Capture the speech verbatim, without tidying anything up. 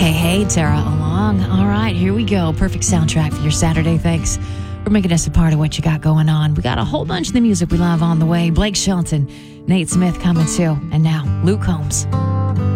Hey, hey, Tara along. All right, here we go. Perfect soundtrack for your Saturday. Thanks for making us a part of what you got going on. We got a whole bunch of the music we love on the way. Blake Shelton, Nate Smith coming too. And now, Luke Combs.